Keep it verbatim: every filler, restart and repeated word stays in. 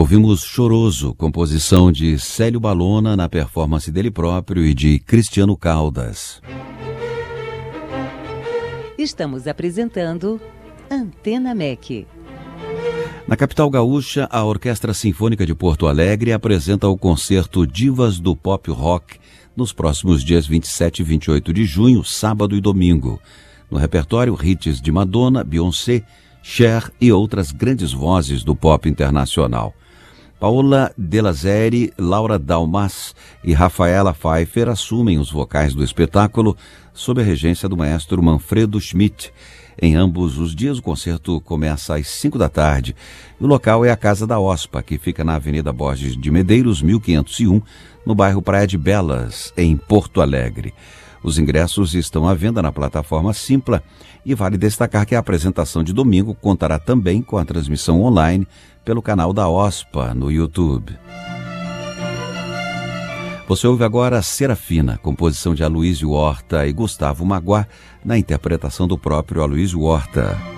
Ouvimos Choroso, composição de Célio Balona, na performance dele próprio e de Cristiano Caldas. Estamos apresentando Antena M E C. Na capital gaúcha, a Orquestra Sinfônica de Porto Alegre apresenta o concerto Divas do Pop Rock nos próximos dias vinte e sete e vinte e oito de junho, sábado e domingo. No repertório, hits de Madonna, Beyoncé, Cher e outras grandes vozes do pop internacional. Paola Delazeri, Laura Dalmas e Rafaela Pfeiffer assumem os vocais do espetáculo sob a regência do maestro Manfredo Schmidt. Em ambos os dias, o concerto começa às cinco da tarde. O local é a Casa da OSPA, que fica na Avenida Borges de Medeiros, mil quinhentos e um, no bairro Praia de Belas, em Porto Alegre. Os ingressos estão à venda na plataforma Simpla e vale destacar que a apresentação de domingo contará também com a transmissão online pelo canal da OSPA no YouTube. Você ouve agora Serafina, composição de Aloysio Horta e Gustavo Maguá, na interpretação do próprio Aloysio Horta.